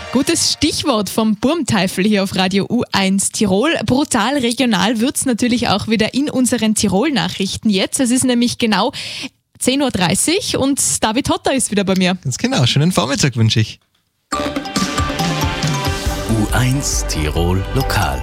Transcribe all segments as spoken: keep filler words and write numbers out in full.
Gutes Stichwort vom Burmteufel hier auf Radio U eins Tirol. Brutal regional wird's natürlich auch wieder in unseren Tirol-Nachrichten jetzt. Es ist nämlich genau zehn Uhr dreißig und David Hotter ist wieder bei mir. Ganz genau, schönen Vormittag wünsche ich. U eins Tirol Lokal.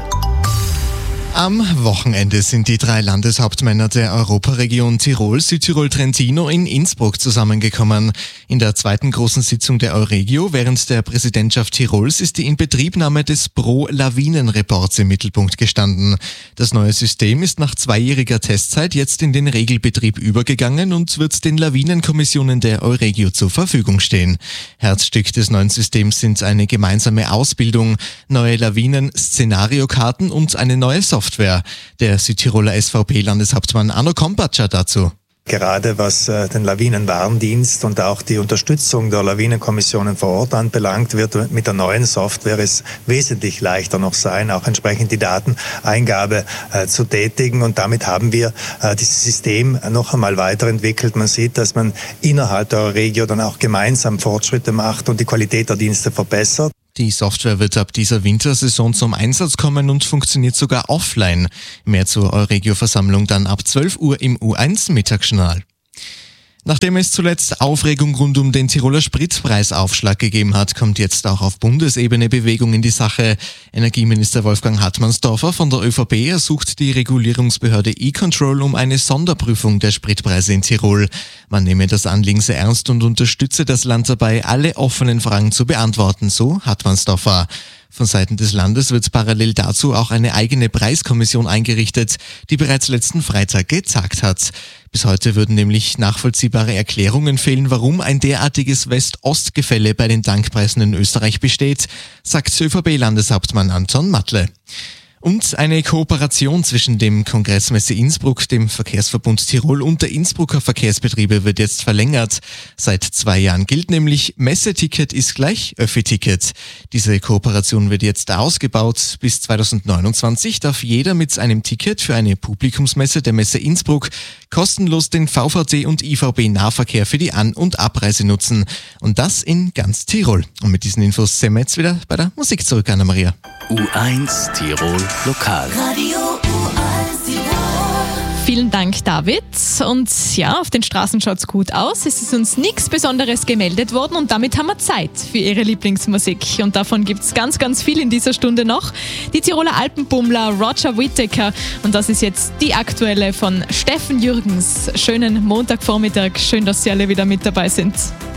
Am Wochenende sind die drei Landeshauptmänner der Europaregion Tirol, Südtirol, Trentino in Innsbruck zusammengekommen. In der zweiten großen Sitzung der Euregio während der Präsidentschaft Tirols ist die Inbetriebnahme des Pro-Lawinen-Reports im Mittelpunkt gestanden. Das neue System ist nach zweijähriger Testzeit jetzt in den Regelbetrieb übergegangen und wird den Lawinenkommissionen der Euregio zur Verfügung stehen. Herzstück des neuen Systems sind eine gemeinsame Ausbildung, neue Lawinen-Szenariokarten und eine neue Software. Der Südtiroler S V P-Landeshauptmann Arno Kompatscher dazu. Gerade was äh, den Lawinenwarndienst und auch die Unterstützung der Lawinenkommissionen vor Ort anbelangt, wird mit der neuen Software es wesentlich leichter noch sein, auch entsprechend die Dateneingabe äh, zu tätigen. Und damit haben wir äh, dieses System noch einmal weiterentwickelt. Man sieht, dass man innerhalb der Regio dann auch gemeinsam Fortschritte macht und die Qualität der Dienste verbessert. Die Software wird ab dieser Wintersaison zum Einsatz kommen und funktioniert sogar offline. Mehr zur Euregio-Versammlung dann ab zwölf Uhr im U eins Mittagsjournal. Nachdem es zuletzt Aufregung rund um den Tiroler Spritpreisaufschlag gegeben hat, kommt jetzt auch auf Bundesebene Bewegung in die Sache. Energieminister Wolfgang Hartmannsdorfer von der ÖVP ersucht die Regulierungsbehörde E-Control um eine Sonderprüfung der Spritpreise in Tirol. Man nehme das Anliegen sehr ernst und unterstütze das Land dabei, alle offenen Fragen zu beantworten, so Hartmannsdorfer. Von Seiten des Landes wird parallel dazu auch eine eigene Preiskommission eingerichtet, die bereits letzten Freitag getagt hat. Bis heute würden nämlich nachvollziehbare Erklärungen fehlen, warum ein derartiges West-Ost-Gefälle bei den Tankpreisen in Österreich besteht, sagt ÖVP-Landeshauptmann Anton Matle. Und eine Kooperation zwischen dem Kongressmesse Innsbruck, dem Verkehrsverbund Tirol und der Innsbrucker Verkehrsbetriebe wird jetzt verlängert. Seit zwei Jahren gilt nämlich, Messeticket ist gleich Öffi-Ticket. Diese Kooperation wird jetzt ausgebaut. Bis zweitausendneunundzwanzig darf jeder mit seinem Ticket für eine Publikumsmesse der Messe Innsbruck kostenlos den V V T und I V B-Nahverkehr für die An- und Abreise nutzen. Und das in ganz Tirol. Und mit diesen Infos sind wir jetzt wieder bei der Musik zurück, Anna-Maria. U eins Tirol Lokal. Radio U eins Tirol. Vielen Dank, David. Und ja, auf den Straßen schaut's gut aus. Es ist uns nichts Besonderes gemeldet worden und damit haben wir Zeit für Ihre Lieblingsmusik. Und davon gibt's ganz, ganz viel in dieser Stunde noch. Die Tiroler Alpenbummler Roger Whittaker. Und das ist jetzt die aktuelle von Steffen Jürgens. Schönen Montagvormittag. Schön, dass Sie alle wieder mit dabei sind.